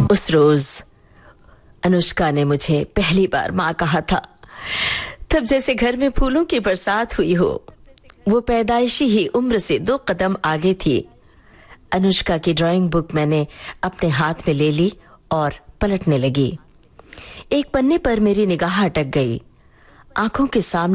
उस रोज अनुष्का ने मुझे पहली बार माँ कहा था, तब जैसे घर में फूलों की बरसात हुई हो। वो पैदाइशी ही उम्र से 2 कदम आगे थी। अनुष्का की ड्राइंग बुक मैंने अपने हाथ में ले ली और पलटने लगी। एक पन्ने पर मेरी निगाह अटक गई। आंखों के सामने